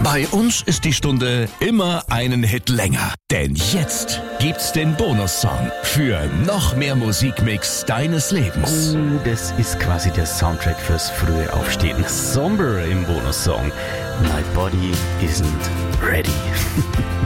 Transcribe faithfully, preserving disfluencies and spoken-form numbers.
Bei uns ist die Stunde immer einen Hit länger. Denn jetzt gibt's den Bonussong für noch mehr Musikmix deines Lebens. Oh, das ist quasi der Soundtrack fürs frühe Aufstehen. Somber im Bonussong. My body isn't ready.